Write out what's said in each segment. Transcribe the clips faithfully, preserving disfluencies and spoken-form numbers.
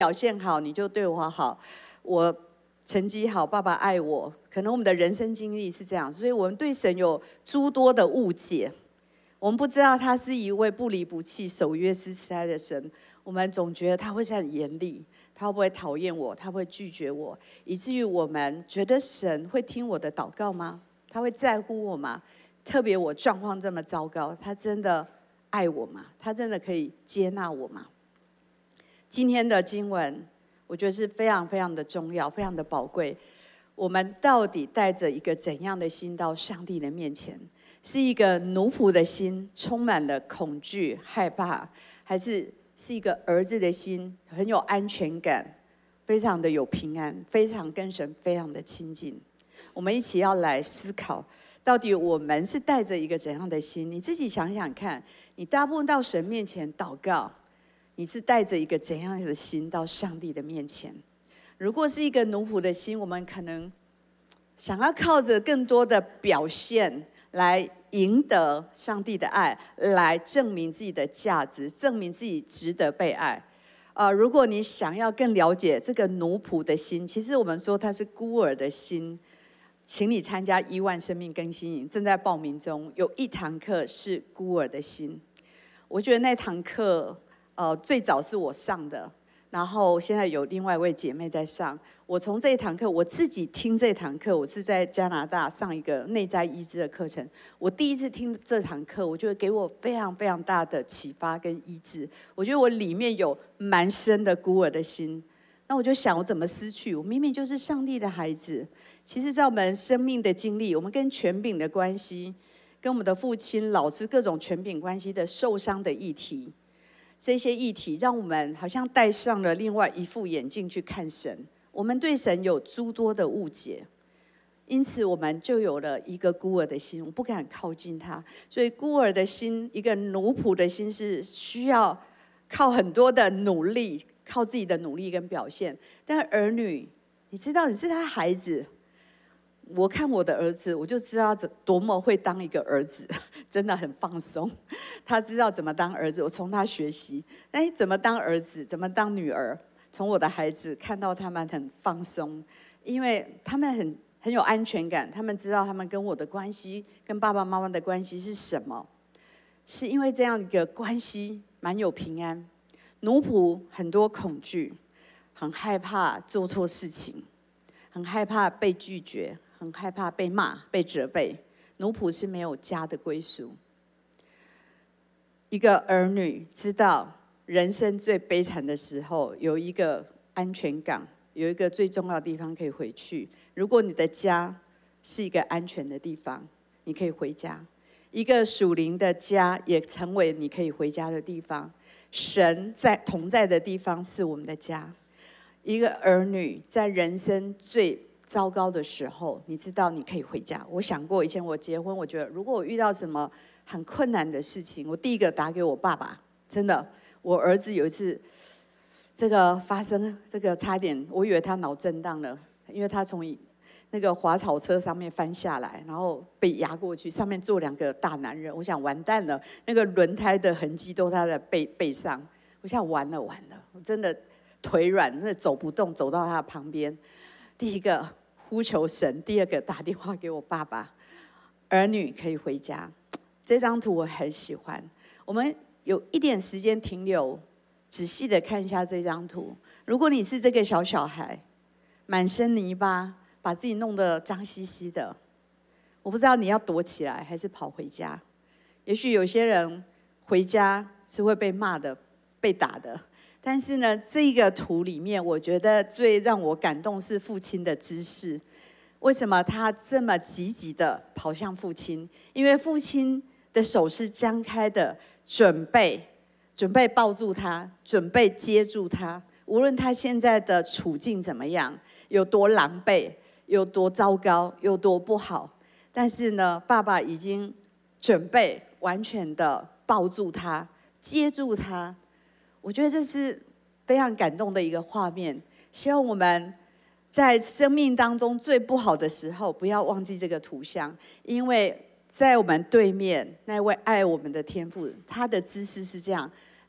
表现好，你就对我好；我成绩好，爸爸爱我。可能我们的人生经历是这样，所以我们对神有诸多的误解。我们不知道他是一位不离不弃、守约施慈爱的神。我们总觉得他会是很严厉，他会不会讨厌我？他会拒绝我，以至于我们觉得神会听我的祷告吗？他会在乎我吗？特别我状况这么糟糕，他真的爱我吗？他真的可以接纳我吗？今天的经文，我觉得是非常非常的重要，非常的宝贵。我们到底带着一个怎样的心到上帝的面前？是一个奴仆的心，充满了恐惧、害怕，还是是一个儿子的心，很有安全感，非常的有平安，非常跟神非常的亲近？我们一起要来思考，到底我们是带着一个怎样的心？你自己想想看，你大部分到神面前祷告，你是带着一个怎样的心到上帝的面前？如果是一个奴仆的心，我们可能想要靠着更多的表现来赢得上帝的爱，来证明自己的价值，证明自己值得被爱。呃，如果你想要更了解这个奴仆的心，其实我们说它是孤儿的心。请你参加亿万生命更新营，正在报名中，有一堂课是孤儿的心。我觉得那堂课，呃，最早是我上的，然后现在有另外一位姐妹在上。我从这一堂课，我自己听这堂课，我是在加拿大上一个内在医治的课程。我第一次听这堂课，我觉得给我非常非常大的启发跟医治。我觉得我里面有蛮深的孤儿的心。那我就想，我怎么失去？我明明就是上帝的孩子。其实，在我们生命的经历，我们跟权柄的关系，跟我们的父亲、老师各种权柄关系的受伤的议题，这些议题让我们好像戴上了另外一副眼镜去看神。我们对神有诸多的误解，因此我们就有了一个孤儿的心，我不敢靠近他。所以孤儿的心，一个奴仆的心，是需要靠很多的努力，靠自己的努力跟表现。但是儿女，你知道你是他孩子。我看我的儿子，我就知道多么会当一个儿子，真的很放松。他知道怎么当儿子，我从他学习。哎，怎么当儿子，怎么当女儿？从我的孩子看到他们很放松，因为他们很很有安全感，他们知道他们跟我的关系，跟爸爸妈妈的关系是什么。是因为这样一个关系蛮有平安。奴仆很多恐惧，很害怕做错事情，很害怕被拒绝。很害怕被骂、被责备。奴仆是没有家的归属。一个儿女知道人生最悲惨的时候，有一个安全港，有一个最重要的地方可以回去。如果你的家是一个安全的地方，你可以回家。一个属灵的家也成为你可以回家的地方。神在同在的地方是我们的家。一个儿女在人生最糟糕的时候，你知道你可以回家。我想过，以前我结婚，我觉得如果我遇到什么很困难的事情，我第一个打给我爸爸。真的，我儿子有一次，这个发生，这个差点，我以为他脑震荡了，因为他从那个滑草车上面翻下来，然后被压过去，上面坐两个大男人。我想完蛋了，那个轮胎的痕迹都在他的背背上。我想完了完了，我真的腿软，那走不动，走到他的旁边。第一个呼求神，第二个打电话给我爸爸，儿女可以回家。这张图我很喜欢。我们有一点时间停留，仔细的看一下这张图。如果你是这个小小孩，满身泥巴，把自己弄得脏兮兮的，我不知道你要躲起来还是跑回家。也许有些人回家是会被骂的、被打的。但是呢，这个图里面，我觉得最让我感动是父亲的姿势。为什么他这么积极的跑向父亲？因为父亲的手是张开的，准备准备抱住他，准备接住他。无论他现在的处境怎么样，有多狼狈，有多糟糕，有多不好，但是呢，爸爸已经准备完全的抱住他，接住他。我觉得这是非常感动的一个画面。希望我们在生命当中最不好的时候，不要忘记这个图像，因为在我们对面那位爱我们的天父，他的姿势是这样，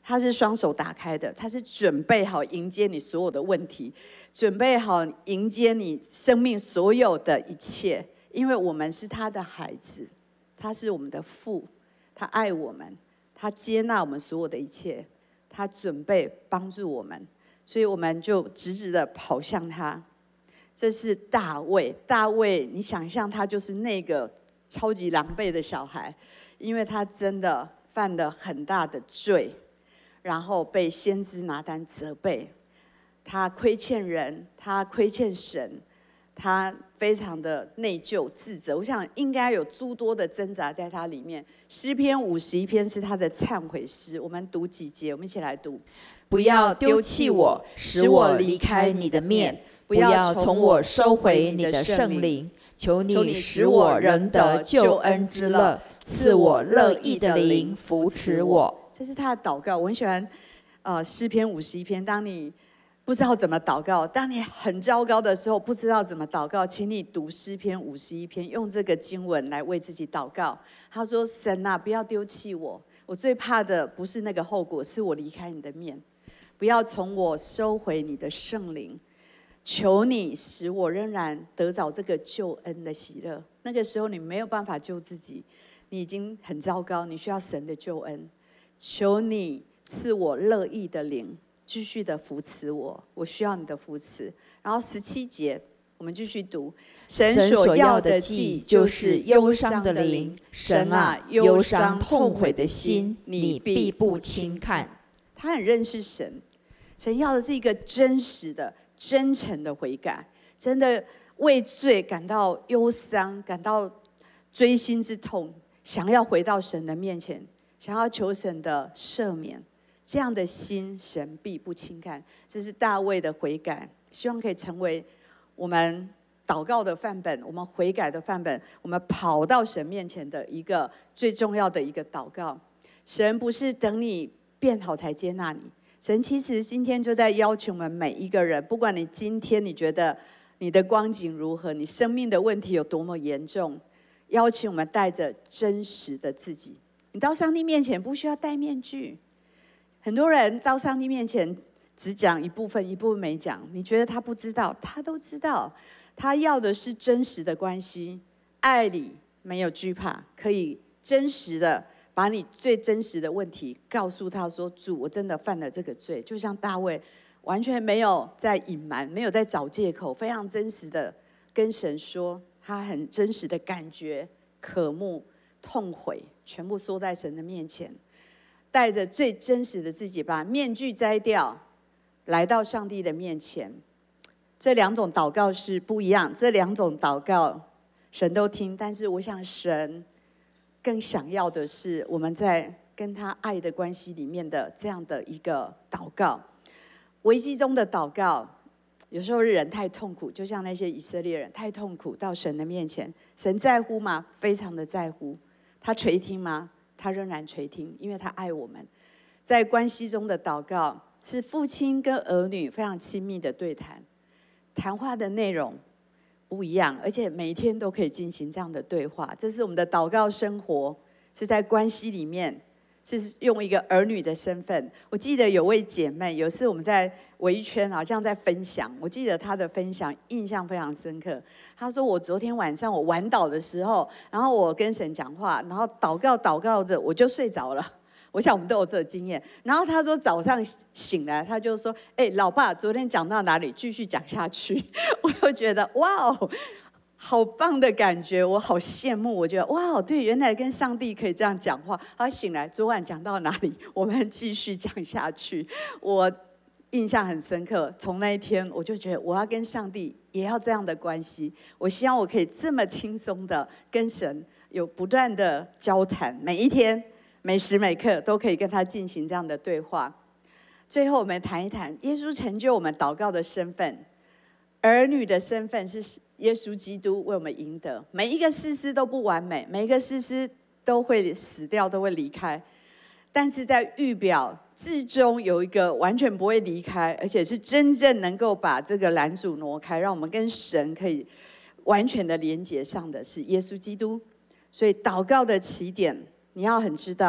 他是双手打开的，他是准备好迎接你所有的问题，准备好迎接你生命所有的一切，因为我们是他的孩子，他是我们的父，他爱我们，他接纳我们所有的一切，他准备帮助我们，所以我们就直直的跑向他。这是大卫，大卫，你想象他就是那个超级狼狈的小孩，因为他真的犯了很大的罪。然后被先知拿单责备，他亏欠人，他亏欠神，他非常的内疚自责。我想应该有诸多的挣扎在他里面。诗篇五十一篇是他的忏悔诗，我们读几节，我们一起来读。 不要丢弃我，使我离开你的面；不要从我收回你的圣灵。求你使我仍得救恩之乐，赐我乐意的灵扶持我。 这是他的祷告，我很喜欢。呃，诗篇五十一篇，当你不知道怎么祷告，当你很糟糕的时候，不知道怎么祷告，请你读诗篇五十一篇，用这个经文来为自己祷告。他说：“神啊，不要丢弃我，我最怕的不是那个后果，是我离开你的面。不要从我收回你的圣灵，求你使我仍然得着这个救恩的喜乐。那个时候你没有办法救自己，你已经很糟糕，你需要神的救恩。”求你赐我乐意的灵，继续的扶持我，我需要你的扶持。然后十七节，我们继续读： 神所要的祭就是忧伤的灵，神啊，忧伤痛悔的心，你必不轻看。 他很认识神，神要的是一个真实的、真诚的悔改，真的为罪感到忧伤，感到锥心之痛，想要回到神的面前。想要求神的赦免，这样的心神必不轻看。这是大卫的悔改，希望可以成为我们祷告的范本，我们悔改的范本，我们跑到神面前的一个最重要的一个祷告。神不是等你变好才接纳你，神其实今天就在邀请我们每一个人，不管你今天你觉得你的光景如何，你生命的问题有多么严重，邀请我们带着真实的自己。你到上帝面前不需要戴面具。很多人到上帝面前只讲一部分，一部分没讲。你觉得他不知道，他都知道。他要的是真实的关系，爱里没有惧怕，可以真实的把你最真实的问题告诉他说：“主，我真的犯了这个罪。”就像大卫，完全没有在隐瞒，没有在找借口，非常真实的跟神说，他很真实的感觉、渴慕、痛悔。全部缩在神的面前，带着最真实的自己，把面具摘掉，来到上帝的面前。这两种祷告是不一样，这两种祷告神都听，但是我想神更想要的是我们在跟他爱的关系里面的这样的一个祷告。危机中的祷告，有时候人太痛苦，就像那些以色列人太痛苦，到神的面前，神在乎吗？非常的在乎。他垂听吗？他仍然垂听，因为他爱我们。在关系中的祷告，是父亲跟儿女非常亲密的对谈，谈话的内容不一样，而且每一天都可以进行这样的对话。这是我们的祷告生活，是在关系里面，是用一个儿女的身份。我记得有位姐妹，有一次我们在围圈好像在分享，我记得她的分享印象非常深刻。她说：“我昨天晚上我晚祷的时候，然后我跟神讲话，然后祷告祷告着我就睡着了。”我想我们都有这个经验。然后她说早上醒来，她就说：“哎，老爸，昨天讲到哪里？继续讲下去。”我就觉得哇哦，好棒的感觉，我好羡慕。我觉得哇，对，原来跟上帝可以这样讲话。他醒来，昨晚讲到哪里？我们继续讲下去。我印象很深刻，从那一天我就觉得我要跟上帝也要这样的关系。我希望我可以这么轻松的跟神有不断的交谈，每一天每时每刻都可以跟他进行这样的对话。最后我们谈一谈耶稣成就我们祷告的身份。儿女的身份是耶稣基督为我们赢得。每一个士师都不完美，每一个士师都会死掉，都会离开。但是在预表至终有一个完全不会离开，而且是真正能够把这个拦阻挪开，让我们跟神可以完全的连结上的是耶稣基督。所以祷告的起点，你要很知道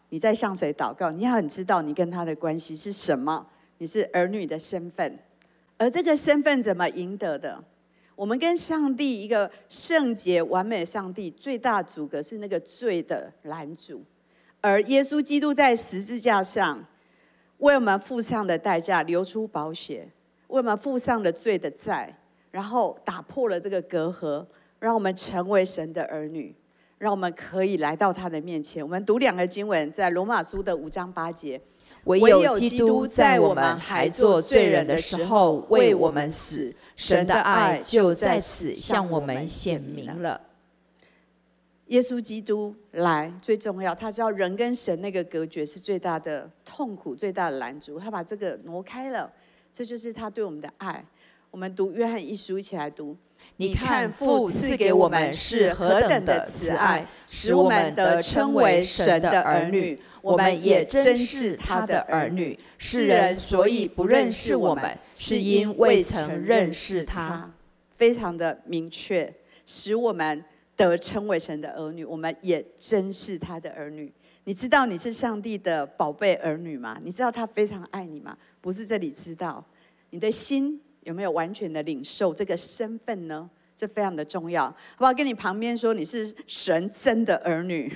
你在向谁祷告，你要很知道你跟他的关系是什么，你是儿女的身份。而这个身份怎么赢得的？我们跟上帝一个圣洁完美的上帝最大阻隔是那个罪的拦阻，而耶稣基督在十字架上为我们付上的代价，流出宝血，为我们付上了罪的债，然后打破了这个隔阂，让我们成为神的儿女，让我们可以来到他的面前。我们读两个经文，在罗马书的五章八节， 唯有基督在我们还做罪人的时候为我们死，神的爱就在此向我们显明了。 耶稣基督来最重要，他知道人跟神那个隔绝是最大的痛苦，最大的拦阻，他把这个挪开了，这就是他对我们的爱。我们读约翰一书，一起来读。 你看父赐给我们是何等的慈爱，使我们得称为神的儿女，我们也真是他的儿女。世人所以不认识我们，是因未曾认识他。 非常的明确，使我们得称为神的儿女，我们也真是他的儿女。你知道你是上帝的宝贝儿女吗？你知道他非常爱你吗？不是这里知道，你的心有没有完全的领受这个身份呢？这非常的重要，好不好？跟你旁边说，你是神真的儿女，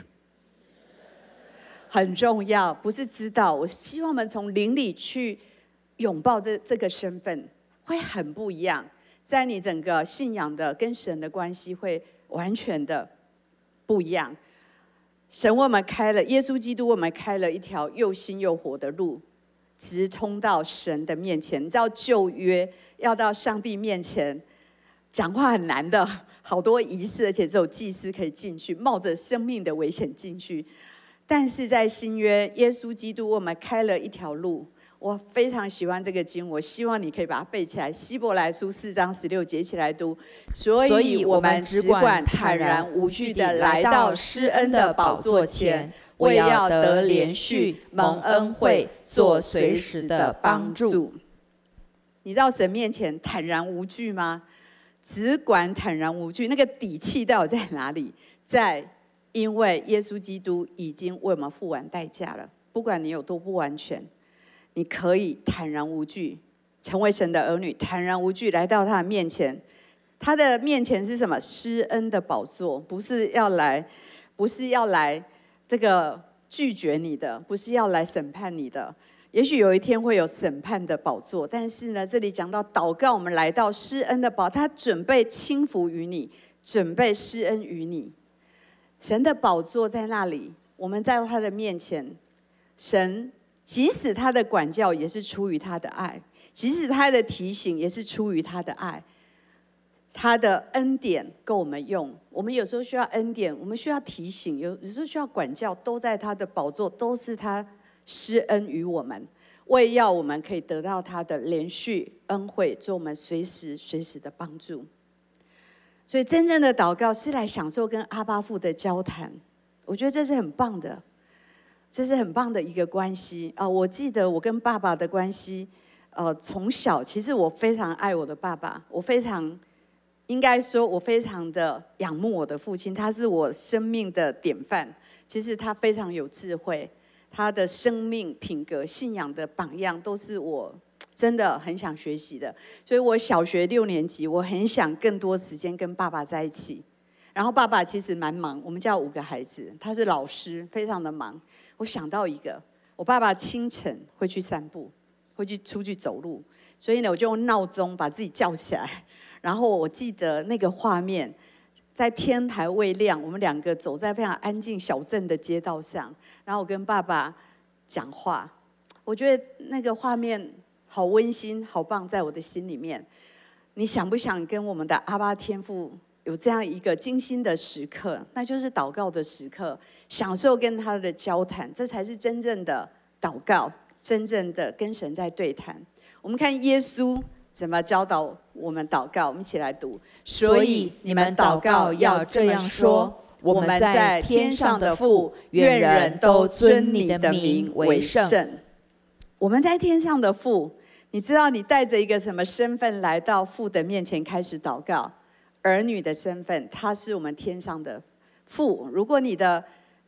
很重要。不是知道，我希望我们从灵里去拥抱这这个身份，会很不一样。在你整个信仰的跟神的关系会完全的不一样。神为我们开了，耶稣基督为我们开了一条又新又活的路，直通到神的面前。你知道旧约要到上帝面前讲话很难的，好多仪式，而且只有祭司可以进去，冒着生命的危险进去。但是在新约，耶稣基督为我们开了一条路。我非常喜欢这个经，我希望你可以把它背起来。希伯来书四章十六节，一起来读。所以我们只管坦然无惧地来到施恩的宝座前，为要得连续蒙恩惠，做随时的帮助。你到神面前坦然无惧吗？只管坦然无惧，那个底气到底在哪里？在因为耶稣基督已经为我们付完代价了。不管你有多不完全，你可以坦然无惧，成为神的儿女，坦然无惧来到他的面前。他的面前是什么？施恩的宝座，不是要来，不是要来这个拒绝你的，不是要来审判你的。也许有一天会有审判的宝座，但是呢，这里讲到祷告，我们来到施恩的宝，他准备轻浮于你，准备施恩于你。神的宝座在那里，我们在他的面前，神即使他的管教也是出于他的爱，即使他的提醒也是出于他的爱。他的恩典够我们用，我们有时候需要恩典，我们需要提醒，有有时候需要管教，都在他的宝座，都是他施恩于我们，为要我们可以得到他的连续恩惠，做我们随时随时的帮助。所以真正的祷告是来享受跟阿爸父的交谈，我觉得这是很棒的，这是很棒的一个关系啊！我记得我跟爸爸的关系，呃，从小其实我非常爱我的爸爸，我非常应该说，我非常的仰慕我的父亲，他是我生命的典范。其实他非常有智慧。他的生命品格、信仰的榜样，都是我真的很想学习的。所以我小学六年级，我很想更多时间跟爸爸在一起。然后爸爸其实蛮忙，我们家有五个孩子，他是老师，非常的忙。我想到一个，我爸爸清晨会去散步，会去出去走路，所以呢，我就用闹钟把自己叫起来。然后我记得那个画面。在天还未亮，我们两个走在非常安静小镇的街道上，然后我跟爸爸讲话，我觉得那个画面好温馨、好棒，在我的心里面。你想不想跟我们的阿爸天父有这样一个精心的时刻？那就是祷告的时刻，享受跟他的交谈，这才是真正的祷告，真正的跟神在对谈。我们看耶稣怎么教导我们祷告，我们一起来读。 所以你们祷告要这样说：我们在天上的父，愿人都尊你的名为圣。 我们在天上的父，你知道你带着一个什么身份来到父的面前开始祷告？儿女的身份，他是我们天上的父。如果你的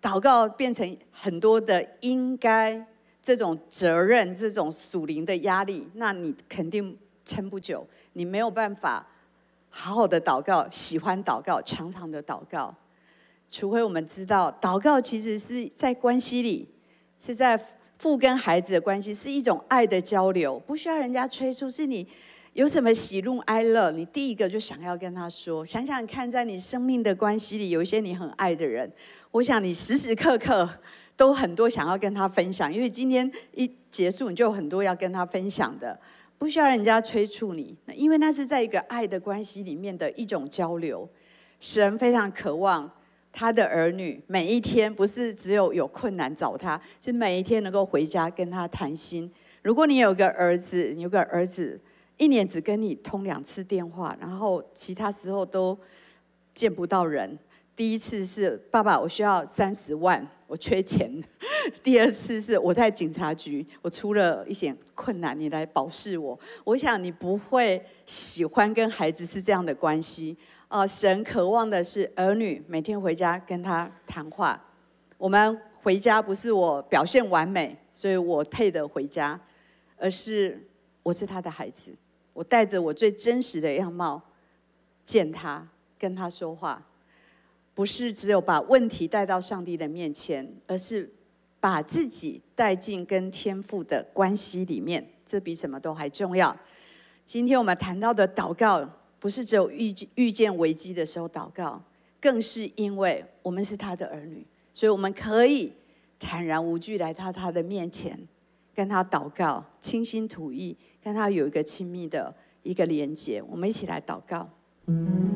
祷告变成很多的应该，这种责任，这种属灵的压力，那你肯定撑不久，你没有办法好好的祷告，喜欢祷告，常常的祷告。除非我们知道，祷告其实是在关系里，是在父跟孩子的关系，是一种爱的交流，不需要人家催促，是你有什么喜怒哀乐，你第一个就想要跟他说。想想看，在你生命的关系里，有一些你很爱的人，我想你时时刻刻都很多想要跟他分享，因为今天一结束，你就有很多要跟他分享的，不需要人家催促你，因为那是在一个爱的关系里面的一种交流。神非常渴望他的儿女每一天，不是只有有困难找他，是每一天能够回家跟他谈心。如果你有个儿子，你有个儿子一年只跟你通两次电话，然后其他时候都见不到人。第一次是爸爸，我需要三十万，我缺钱；第二次是我在警察局，我出了一些困难，你来保释我。我想你不会喜欢跟孩子是这样的关系。呃，神渴望的是儿女每天回家跟他谈话。我们回家不是我表现完美，所以我配得回家，而是我是他的孩子，我带着我最真实的样貌见他，跟他说话。不是只有把问题带到上帝的面前，而是把自己带进跟天父的关系里面，这比什么都还重要。今天我们谈到的祷告，不是只有遇遇见危机的时候祷告，更是因为我们是他的儿女，所以我们可以坦然无惧来到他的面前，跟他祷告，倾心吐意，跟他有一个亲密的一个连结。我们一起来祷告。